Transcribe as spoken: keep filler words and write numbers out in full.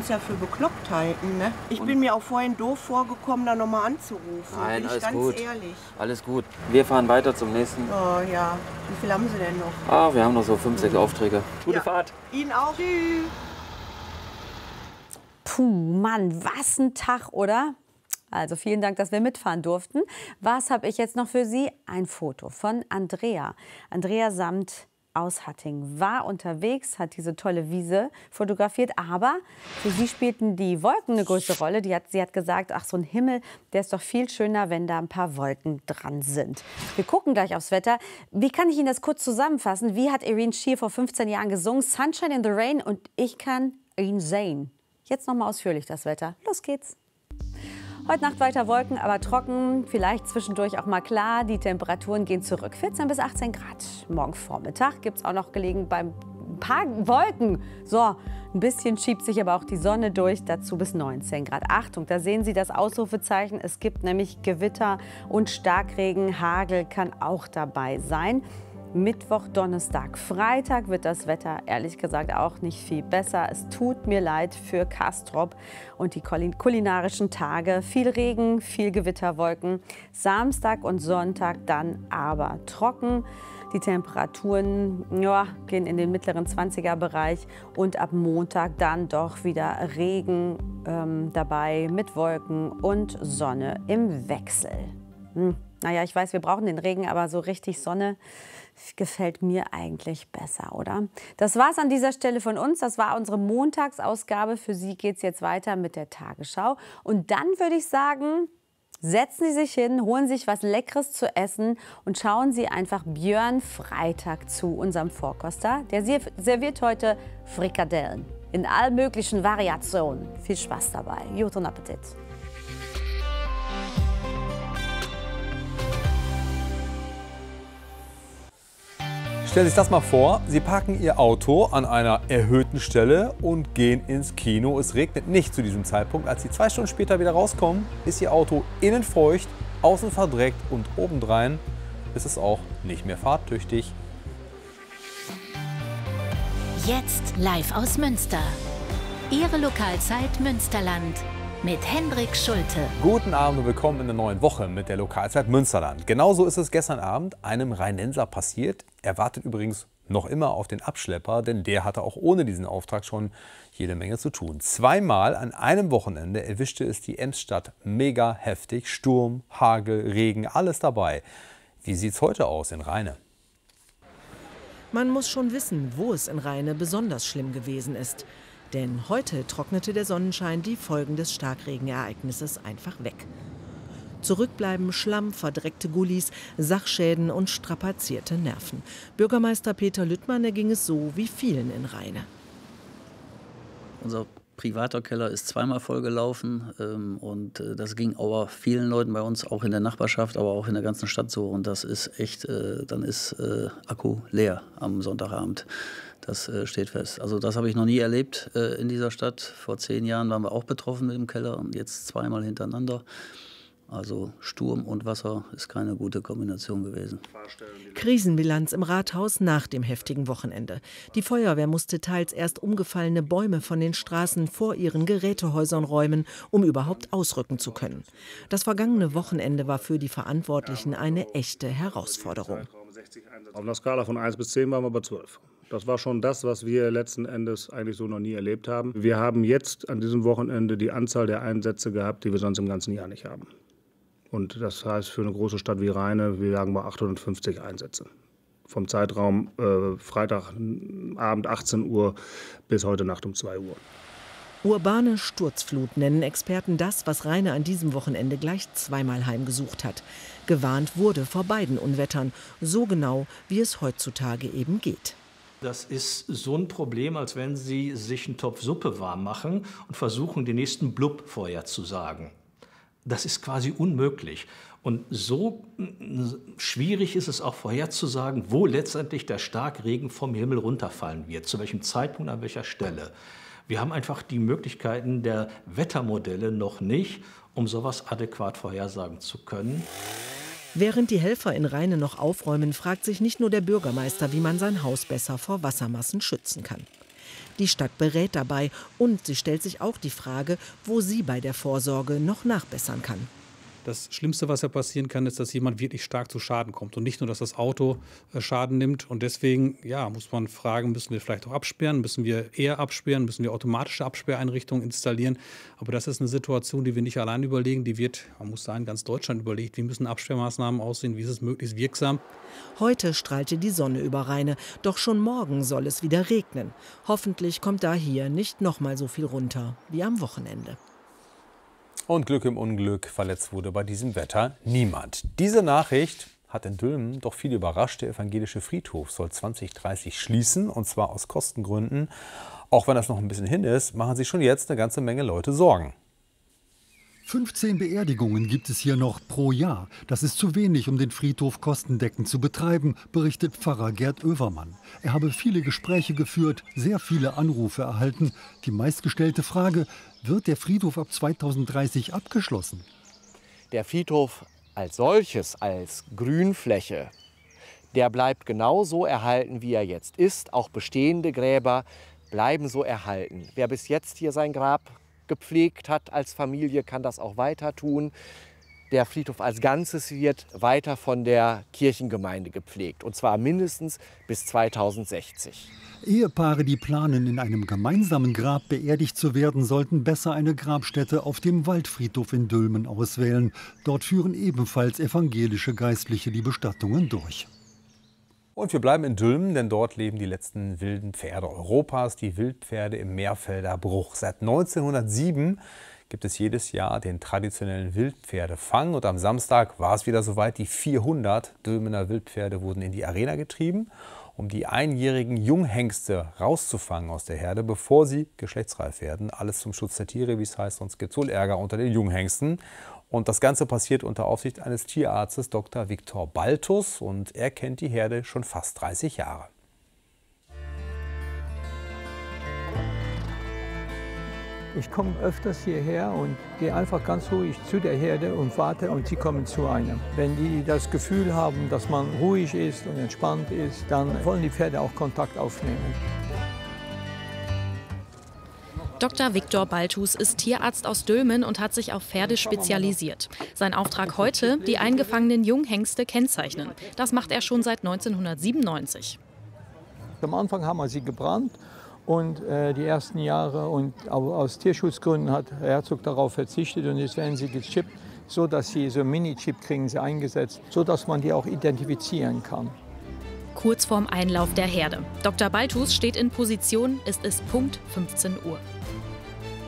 uns ja für bekloppt halten, ne? Ich Und bin mir auch vorhin doof vorgekommen, da nochmal anzurufen. Nein, bin alles ich ganz gut. ehrlich. Alles gut. Wir fahren weiter zum nächsten. Oh ja. Wie viel haben Sie denn noch? Ah, wir haben noch so fünf, sechs Aufträge. Gute Ja. Fahrt. Ihnen auch. Tschüss. Puh, Mann, was ein Tag, oder? Also vielen Dank, dass wir mitfahren durften. Was habe ich jetzt noch für Sie? Ein Foto von Andrea. Andrea Samt aus Hatting war unterwegs, hat diese tolle Wiese fotografiert, aber für sie spielten die Wolken eine größte Rolle. Die hat, sie hat gesagt, ach, so ein Himmel, der ist doch viel schöner, wenn da ein paar Wolken dran sind. Wir gucken gleich aufs Wetter. Wie kann ich Ihnen das kurz zusammenfassen? Wie hat Irene Shear vor fünfzehn Jahren gesungen? Sunshine in the Rain, und ich kann ihn sehen. Jetzt noch mal ausführlich das Wetter. Los geht's. Heute Nacht weiter Wolken, aber trocken, vielleicht zwischendurch auch mal klar. Die Temperaturen gehen zurück, vierzehn bis achtzehn Grad. Morgen Vormittag gibt es auch noch gelegen beim paar Wolken. So, ein bisschen schiebt sich aber auch die Sonne durch, dazu bis neunzehn Grad. Achtung, da sehen Sie das Ausrufezeichen. Es gibt nämlich Gewitter und Starkregen. Hagel kann auch dabei sein. Mittwoch, Donnerstag, Freitag wird das Wetter ehrlich gesagt auch nicht viel besser. Es tut mir leid für Castrop und die kulinarischen Tage. Viel Regen, viel Gewitterwolken. Samstag und Sonntag dann aber trocken. Die Temperaturen ja, gehen in den mittleren zwanziger-Bereich und ab Montag dann doch wieder Regen ähm, dabei mit Wolken und Sonne im Wechsel. Hm. Naja, ich weiß, wir brauchen den Regen, aber so richtig Sonne gefällt mir eigentlich besser, oder? Das war's an dieser Stelle von uns. Das war unsere Montagsausgabe. Für Sie geht's jetzt weiter mit der Tagesschau. Und dann würde ich sagen, setzen Sie sich hin, holen sich was Leckeres zu essen und schauen Sie einfach Björn Freitag zu, unserem Vorkoster. Der serviert heute Frikadellen in allen möglichen Variationen. Viel Spaß dabei. Guten Appetit. Stellen Sie sich das mal vor, Sie parken Ihr Auto an einer erhöhten Stelle und gehen ins Kino. Es regnet nicht zu diesem Zeitpunkt. Als Sie zwei Stunden später wieder rauskommen, ist Ihr Auto innen feucht, außen verdreckt und obendrein ist es auch nicht mehr fahrtüchtig. Jetzt live aus Münster. Ihre Lokalzeit Münsterland mit Hendrik Schulte. Guten Abend und willkommen in der neuen Woche mit der Lokalzeit Münsterland. Genauso ist es gestern Abend einem Rheinenser passiert. Er wartet übrigens noch immer auf den Abschlepper, denn der hatte auch ohne diesen Auftrag schon jede Menge zu tun. Zweimal an einem Wochenende erwischte es die Emsstadt mega heftig. Sturm, Hagel, Regen, alles dabei. Wie sieht's heute aus in Rheine? Man muss schon wissen, wo es in Rheine besonders schlimm gewesen ist. Denn heute trocknete der Sonnenschein die Folgen des Starkregenereignisses einfach weg. Zurückbleiben Schlamm, verdreckte Gullis, Sachschäden und strapazierte Nerven. Bürgermeister Peter Lüttmann erging es so wie vielen in Rheine. Unser privater Keller ist zweimal vollgelaufen ähm, und äh, das ging aber vielen Leuten bei uns, auch in der Nachbarschaft, aber auch in der ganzen Stadt so. Und das ist echt, äh, dann ist äh, Akku leer am Sonntagabend. Das äh, steht fest. Also das habe ich noch nie erlebt äh, in dieser Stadt. Vor zehn Jahren waren wir auch betroffen mit dem Keller und jetzt zweimal hintereinander. Also Sturm und Wasser ist keine gute Kombination gewesen. Krisenbilanz im Rathaus nach dem heftigen Wochenende. Die Feuerwehr musste teils erst umgefallene Bäume von den Straßen vor ihren Gerätehäusern räumen, um überhaupt ausrücken zu können. Das vergangene Wochenende war für die Verantwortlichen eine echte Herausforderung. Auf einer Skala von eins bis zehn waren wir bei zwölf. Das war schon das, was wir letzten Endes eigentlich so noch nie erlebt haben. Wir haben jetzt an diesem Wochenende die Anzahl der Einsätze gehabt, die wir sonst im ganzen Jahr nicht haben. Und das heißt für eine große Stadt wie Rheine, wir lagen bei achthundertfünfzig Einsätze. Vom Zeitraum äh, Freitagabend achtzehn Uhr bis heute Nacht um zwei Uhr. Urbane Sturzflut nennen Experten das, was Rheine an diesem Wochenende gleich zweimal heimgesucht hat. Gewarnt wurde vor beiden Unwettern, so genau, wie es heutzutage eben geht. Das ist so ein Problem, als wenn Sie sich einen Topf Suppe warm machen und versuchen, den nächsten Blub vorherzusagen. Das ist quasi unmöglich. Und so schwierig ist es auch vorherzusagen, wo letztendlich der Starkregen vom Himmel runterfallen wird, zu welchem Zeitpunkt, an welcher Stelle. Wir haben einfach die Möglichkeiten der Wettermodelle noch nicht, um sowas adäquat vorhersagen zu können. Während die Helfer in Rheine noch aufräumen, fragt sich nicht nur der Bürgermeister, wie man sein Haus besser vor Wassermassen schützen kann. Die Stadt berät dabei und sie stellt sich auch die Frage, wo sie bei der Vorsorge noch nachbessern kann. Das Schlimmste, was ja passieren kann, ist, dass jemand wirklich stark zu Schaden kommt und nicht nur, dass das Auto Schaden nimmt. Und deswegen ja, muss man fragen, müssen wir vielleicht auch absperren, müssen wir eher absperren, müssen wir automatische Absperreinrichtungen installieren. Aber das ist eine Situation, die wir nicht allein überlegen, die wird, man muss sagen, ganz Deutschland überlegt. Wie müssen Absperrmaßnahmen aussehen, wie ist es möglichst wirksam? Heute strahlte die Sonne über Rheine, doch schon morgen soll es wieder regnen. Hoffentlich kommt da hier nicht noch mal so viel runter wie am Wochenende. Und Glück im Unglück, verletzt wurde bei diesem Wetter niemand. Diese Nachricht hat in Dülmen doch viele überrascht. Der evangelische Friedhof soll zwanzig dreißig schließen, und zwar aus Kostengründen. Auch wenn das noch ein bisschen hin ist, machen sich schon jetzt eine ganze Menge Leute Sorgen. fünfzehn Beerdigungen gibt es hier noch pro Jahr. Das ist zu wenig, um den Friedhof kostendeckend zu betreiben, berichtet Pfarrer Gerd Oevermann. Er habe viele Gespräche geführt, sehr viele Anrufe erhalten. Die meistgestellte Frage: Wird der Friedhof ab zweitausenddreißig abgeschlossen? Der Friedhof als solches, als Grünfläche, der bleibt genauso erhalten, wie er jetzt ist. Auch bestehende Gräber bleiben so erhalten. Wer bis jetzt hier sein Grab gepflegt hat als Familie, kann das auch weiter tun. Der Friedhof als Ganzes wird weiter von der Kirchengemeinde gepflegt, und zwar mindestens bis zweitausendsechzig. Ehepaare, die planen, in einem gemeinsamen Grab beerdigt zu werden, sollten besser eine Grabstätte auf dem Waldfriedhof in Dülmen auswählen. Dort führen ebenfalls evangelische Geistliche die Bestattungen durch. Und wir bleiben in Dülmen, denn dort leben die letzten wilden Pferde Europas, die Wildpferde im Meerfelder Bruch. Seit neunzehnhundertsieben gibt es jedes Jahr den traditionellen Wildpferdefang. Und am Samstag war es wieder soweit. Die vierhundert Dülmener Wildpferde wurden in die Arena getrieben, um die einjährigen Junghengste rauszufangen aus der Herde, bevor sie geschlechtsreif werden. Alles zum Schutz der Tiere, wie es heißt, sonst gibt es wohl Ärger unter den Junghengsten. Und das Ganze passiert unter Aufsicht eines Tierarztes, Doktor Viktor Baltus. Und er kennt die Herde schon fast dreißig Jahre. Ich komme öfters hierher und gehe einfach ganz ruhig zu der Herde und warte, und sie kommen zu einem. Wenn die das Gefühl haben, dass man ruhig ist und entspannt ist, dann wollen die Pferde auch Kontakt aufnehmen. Doktor Viktor Baltus ist Tierarzt aus Dülmen und hat sich auf Pferde spezialisiert. Sein Auftrag heute: die eingefangenen Junghengste kennzeichnen. Das macht er schon seit neunzehnhundertsiebenundneunzig. Am Anfang haben wir sie gebrannt und äh, die ersten Jahre, und aus Tierschutzgründen hat Herr Herzog darauf verzichtet, und jetzt werden sie gechippt, so dass sie so einen Mini-Chip kriegen sie eingesetzt, so dass man die auch identifizieren kann. Kurz vorm Einlauf der Herde. Doktor Baltus steht in Position, es ist Punkt fünfzehn Uhr.